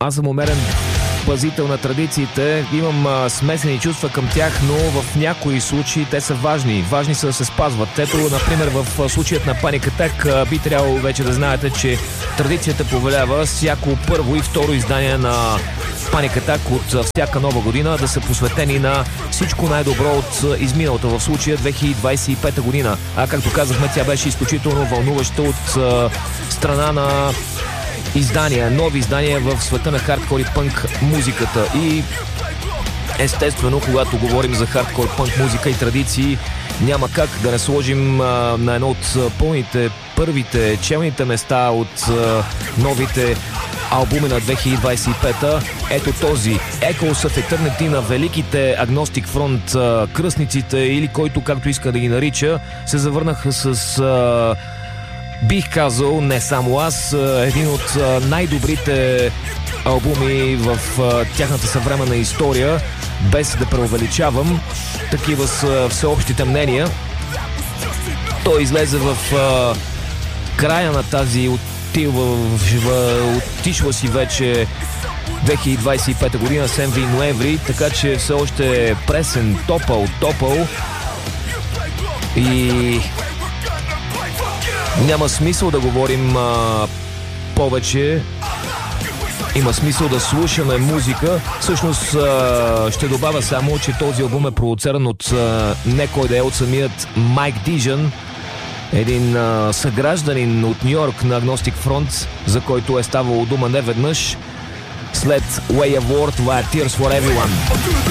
Аз съм умерен пазител на традициите, имам смесени чувства към тях, но в някои случаи те са важни. Важни са да се спазват. Ето, например, в случаят на Panic Attack би трябвало вече да знаете, че традицията повелява всяко първо и второ издание на Panic Attack от всяка нова година да са посветени на всичко най-добро от изминалата, в случая 2025 година. А както казахме, тя беше изключително вълнуваща от страна на издания, нови издания в света на хардкор и пънк музиката. И естествено, когато говорим за хардкор, пънк музика и традиции, няма как да не сложим на едно от първите челните места от новите албуми на 2025-та. Ето този Echoes of Eternity на великите Agnostic Front, кръстниците, или който както иска да ги нарича, се завърнаха с бих казал, не само аз, един от най-добрите албуми в тяхната съвременна история, без да преувеличавам. Такива са всеобщите мнения. Той излезе в края на тази отишла си вече 2025 година, 7 ноември, така че все още е пресен, топъл и няма смисъл да говорим повече. Има смисъл да слушаме музика. Всъщност ще добавя само, че този албум е продуциран от не кой да е, от самият Майк Дижън, един съгражданин от Нью-Йорк на Agnostic Front, за който е ставало дума неведнъж. След Way of War, това е Tears for Everyone.